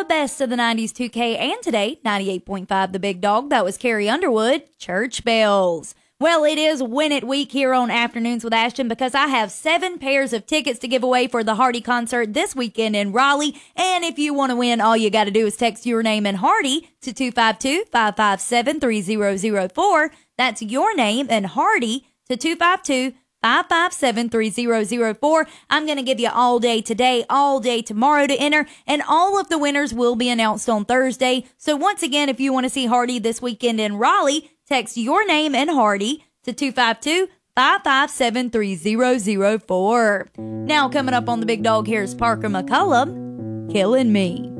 best of the 90s 2K and today, 98.5 The Big Dog. That was Carrie Underwood, Church Bells. Well, it is Win It Week here on Afternoons with Ashton because I have 7 pairs of tickets to give away for the Hardy concert this weekend in Raleigh. And if you want to win, all you got to do is text your name and Hardy to 252-557-3004. That's your name and Hardy to 252-557-3004. I'm going to give you all day today, all day tomorrow to enter, and all of the winners will be announced on Thursday. So once again, if you want to see Hardy this weekend in Raleigh, text your name and Hardy to 252-557-3004. Now coming up on The Big Dog, here's Parker McCullum, Killing Me.